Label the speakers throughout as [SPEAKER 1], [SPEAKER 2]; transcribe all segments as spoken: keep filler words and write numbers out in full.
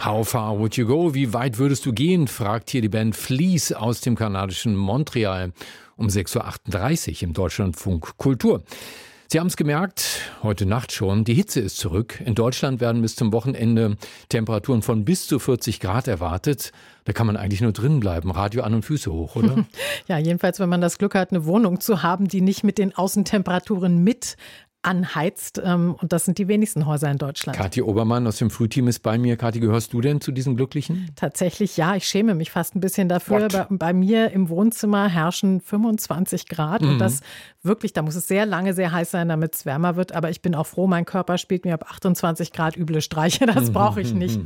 [SPEAKER 1] How far would you go? Wie weit würdest du gehen? Fragt hier die Band Fleece aus dem kanadischen Montreal um sechs Uhr achtunddreißig im Deutschlandfunk Kultur. Sie haben es gemerkt, heute Nacht schon, die Hitze ist zurück. In Deutschland werden bis zum Wochenende Temperaturen von bis zu vierzig Grad erwartet. Da kann man eigentlich nur drin bleiben, Radio an und Füße hoch, oder?
[SPEAKER 2] Ja, jedenfalls, wenn man das Glück hat, eine Wohnung zu haben, die nicht mit den Außentemperaturen mit anheizt. Und das sind die wenigsten Häuser in Deutschland.
[SPEAKER 1] Kathi Obermann aus dem Frühteam ist bei mir. Kathi, gehörst du denn zu diesen Glücklichen?
[SPEAKER 2] Tatsächlich ja, ich schäme mich fast ein bisschen dafür. Bei, bei mir im Wohnzimmer herrschen fünfundzwanzig Grad mhm. und das wirklich, da muss es sehr lange sehr heiß sein, damit es wärmer wird. Aber ich bin auch froh, mein Körper spielt mir ab achtundzwanzig Grad üble Streiche. Das brauche ich nicht.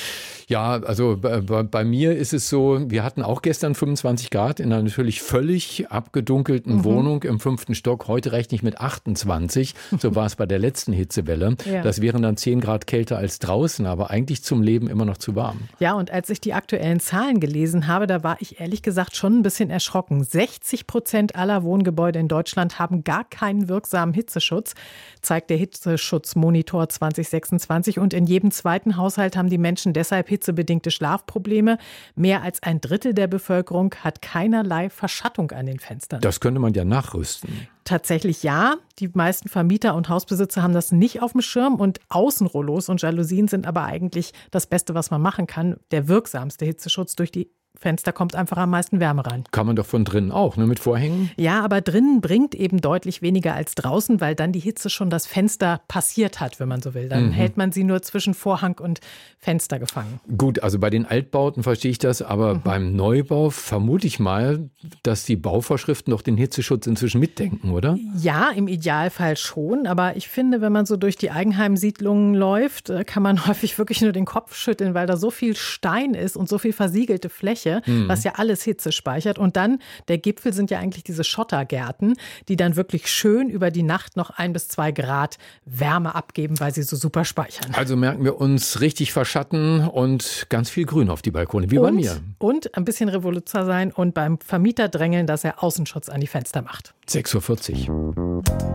[SPEAKER 1] Ja, also bei, bei mir ist es so, wir hatten auch gestern fünfundzwanzig Grad in einer natürlich völlig abgedunkelten mhm. Wohnung im fünften Stock. Heute rechne ich mit achtundzwanzig. So war es bei der letzten Hitzewelle. Ja. Das wären dann zehn Grad kälter als draußen, aber eigentlich zum Leben immer noch zu warm.
[SPEAKER 2] Ja, und als ich die aktuellen Zahlen gelesen habe, da war ich ehrlich gesagt schon ein bisschen erschrocken. sechzig Prozent aller Wohngebäude in Deutschland haben gar keinen wirksamen Hitzeschutz, zeigt der Hitzeschutzmonitor zwanzig sechsundzwanzig. Und in jedem zweiten Haushalt haben die Menschen deshalb hitzebedingte Schlafprobleme. Mehr als ein Drittel der Bevölkerung hat keinerlei Verschattung an den Fenstern.
[SPEAKER 1] Das könnte man ja nachrüsten.
[SPEAKER 2] Tatsächlich ja. Die meisten Vermieter und Hausbesitzer haben das nicht auf dem Schirm und Außenrollos und Jalousien sind aber eigentlich das Beste, was man machen kann. Der wirksamste Hitzeschutz durch die Fenster kommt einfach am meisten Wärme rein.
[SPEAKER 1] Kann man doch von drinnen auch, ne, mit Vorhängen?
[SPEAKER 2] Ja, aber drinnen bringt eben deutlich weniger als draußen, weil dann die Hitze schon das Fenster passiert hat, wenn man so will. Dann mhm. hält man sie nur zwischen Vorhang und Fenster gefangen.
[SPEAKER 1] Gut, also bei den Altbauten verstehe ich das, aber mhm. beim Neubau vermute ich mal, dass die Bauvorschriften doch den Hitzeschutz inzwischen mitdenken, oder?
[SPEAKER 2] Ja, im Idealfall schon, aber ich finde, wenn man so durch die Eigenheimsiedlungen läuft, kann man häufig wirklich nur den Kopf schütteln, weil da so viel Stein ist und so viel versiegelte Fläche, was ja alles Hitze speichert. Und dann, der Gipfel sind ja eigentlich diese Schottergärten, die dann wirklich schön über die Nacht noch ein bis zwei Grad Wärme abgeben, weil sie so super speichern.
[SPEAKER 1] Also merken wir uns richtig verschatten und ganz viel Grün auf die Balkone, wie und, bei mir.
[SPEAKER 2] Und ein bisschen Revoluzer sein und beim Vermieter drängeln, dass er Außenschutz an die Fenster macht.
[SPEAKER 1] sechs Uhr vierzig.